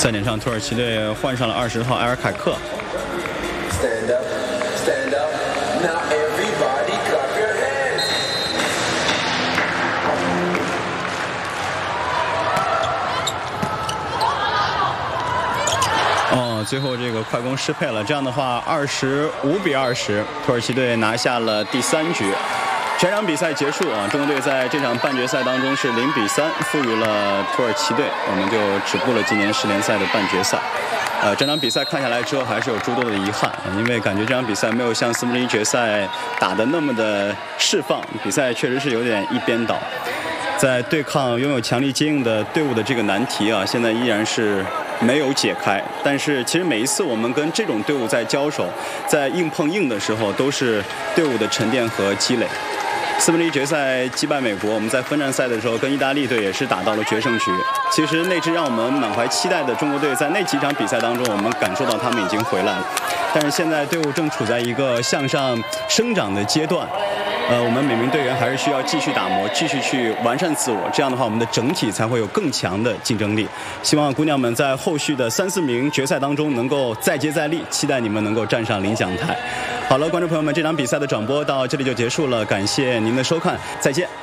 赛点上，土耳其队换上了20号埃尔凯克。 Stand up, stand up. Now everybody clap your hands. 最后这个快攻失配了，这样的话25-20，土耳其队拿下了第3局。全场比赛结束啊，中国队在这场半决赛当中是0-3负于了土耳其队，我们就止步了今年世联赛的半决赛。这场比赛看下来之后还是有诸多的遗憾，因为感觉这场比赛没有像4分之一决赛打得那么的释放，比赛确实是有点一边倒。在对抗拥有强力接应的队伍的这个难题啊，现在依然是没有解开。但是其实每一次我们跟这种队伍在交手，在硬碰硬的时候，都是队伍的沉淀和积累。4分之一决赛击败美国，我们在分站赛的时候跟意大利队也是打到了决胜局。其实那支让我们满怀期待的中国队，在那几场比赛当中，我们感受到他们已经回来了。但是现在队伍正处在一个向上生长的阶段。我们每名队员还是需要继续打磨，继续去完善自我，这样的话我们的整体才会有更强的竞争力。希望姑娘们在后续的3、4名决赛当中能够再接再厉，期待你们能够站上领奖台。好了，观众朋友们，这场比赛的转播到这里就结束了，感谢您的收看，再见。